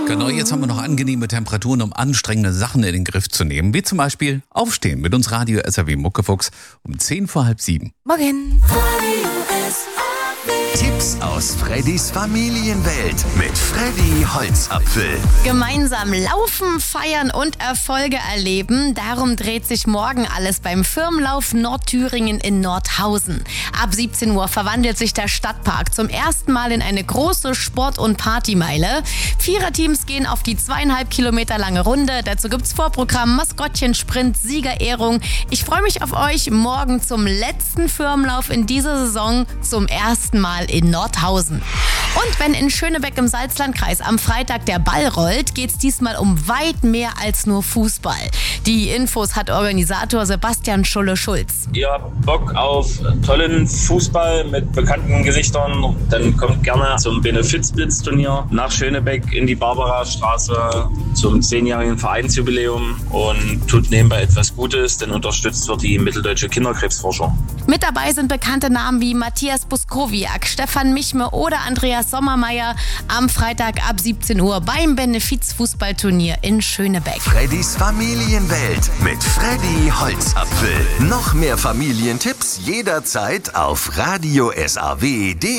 Genau, jetzt haben wir noch angenehme Temperaturen, um anstrengende Sachen in den Griff zu nehmen. Wie zum Beispiel Aufstehen mit uns Radio SAW Muckefuchs um 6:45. Morgen. Tipps aus Freddys Familienwelt mit Freddy Holzapfel. Gemeinsam laufen, feiern und Erfolge erleben. Darum dreht sich morgen alles beim Firmenlauf Nordthüringen in Nordhausen. Ab 17 Uhr verwandelt sich der Stadtpark zum ersten Mal in eine große Sport- und Partymeile. Viererteams gehen auf die 2,5 Kilometer lange Runde. Dazu gibt's Vorprogramm, Maskottchen, Sprint, Siegerehrung. Ich freue mich auf euch morgen zum letzten Firmenlauf in dieser Saison zum ersten Mal in Nordhausen. Und wenn in Schönebeck im Salzlandkreis am Freitag der Ball rollt, geht's diesmal um weit mehr als nur Fußball. Die Infos hat Organisator Sebastian Schulle-Schulz. Ihr habt Bock auf tollen Fußball mit bekannten Gesichtern, dann kommt gerne zum Benefizblitzturnier nach Schönebeck in die Barbarastraße zum 10-jährigen Vereinsjubiläum und tut nebenbei etwas Gutes, denn unterstützt wird die mitteldeutsche Kinderkrebsforschung. Mit dabei sind bekannte Namen wie Matthias Buskowiak, Stefan Michme oder Andreas Sommermeier am Freitag ab 17 Uhr beim Benefizfußballturnier in Schönebeck. Freddys Familienwelt mit Freddy Holzapfel. Noch mehr Familientipps jederzeit auf radiosaw.de.